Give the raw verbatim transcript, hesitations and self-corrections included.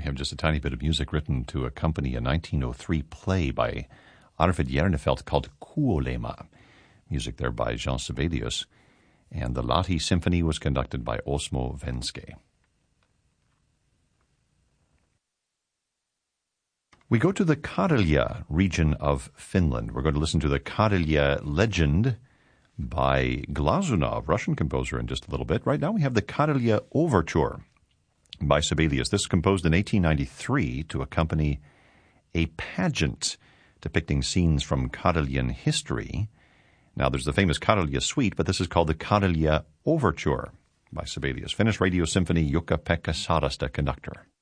have just a tiny bit of music written to accompany a nineteen oh three play by Arvid Jernefelt called Kuolema. Music there by Jean Sibelius. And the Lahti Symphony was conducted by Osmo Venske. We go to the Karelia region of Finland. We're going to listen to the Karelia Legend by Glazunov, Russian composer, in just a little bit. Right now we have the Karelia Overture by Sibelius. This was composed in eighteen ninety-three to accompany a pageant depicting scenes from Karelian history. Now, there's the famous Karelia Suite, but this is called the Karelia Overture by Sibelius. Finnish Radio Symphony, Jukka-Pekka Sarasta, conductor.